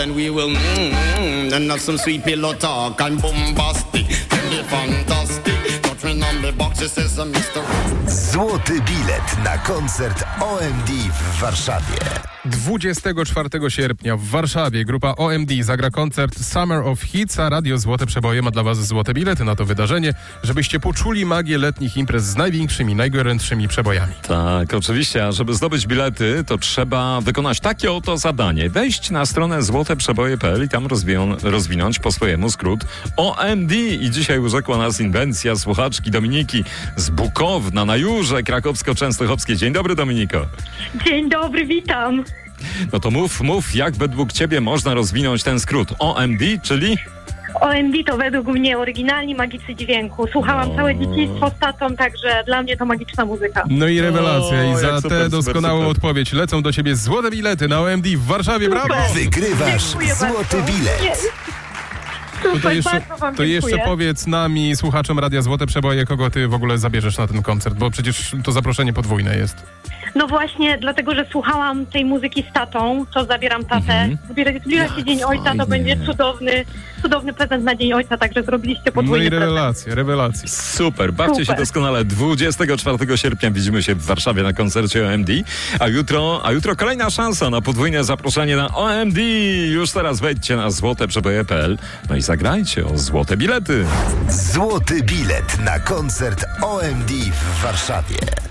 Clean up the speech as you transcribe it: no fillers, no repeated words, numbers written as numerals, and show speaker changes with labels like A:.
A: And we will and have some sweet pillow talk and bombastic and be fantastic. Touching on the boxes says a Mr.
B: Złoty bilet na koncert OMD w Warszawie.
C: 24 sierpnia w Warszawie grupa OMD zagra koncert Summer of Hits, a Radio Złote Przeboje ma dla Was złote bilety na to wydarzenie, żebyście poczuli magię letnich imprez z największymi, najgorętszymi przebojami.
D: Tak, oczywiście, a żeby zdobyć bilety, to trzeba wykonać takie oto zadanie. Wejść na stronę złoteprzeboje.pl i tam rozwinąć po swojemu skrót OMD. I dzisiaj urzekła nas inwencja słuchaczki Dominiki z Bukowna na Jurze krakowsko-częstochowskiej. Dzień dobry, Dominiko.
E: Dzień dobry, witam.
D: No to mów, jak według Ciebie można rozwinąć ten skrót OMD, czyli...
E: OMD to według mnie oryginalni magicy dźwięku. Słuchałam całe dzieciństwo z tatą, także dla mnie to magiczna muzyka.
C: No i rewelacja. I za
D: super,
C: tę doskonałą
D: super.
C: odpowiedź lecą do Ciebie złote bilety na OMD w Warszawie.
E: Super.
C: Brawo!
B: Wygrywasz
E: Dziękuję
B: złoty
E: bardzo.
B: bilet.
E: Super, bardzo wam
C: To jeszcze
E: dziękuję.
C: powiedz nam i słuchaczom Radia Złote Przeboje, kogo Ty w ogóle zabierzesz na ten koncert, bo przecież to zaproszenie podwójne jest.
E: No właśnie, dlatego, że słuchałam tej muzyki z tatą, to zabieram tatę. Zbliża się Dzień Ojca, to będzie cudowny prezent na Dzień Ojca, także zrobiliście
C: No
E: podwójny
C: i
E: prezent.
C: rewelacja.
D: Super, bawcie się
E: Super.
D: doskonale. 24 sierpnia widzimy się w Warszawie na koncercie OMD, a jutro kolejna szansa na podwójne zaproszenie na OMD. Już teraz wejdźcie na złoteprzeboje.pl, no i zagrajcie o złote bilety.
B: Złoty bilet na koncert OMD w Warszawie.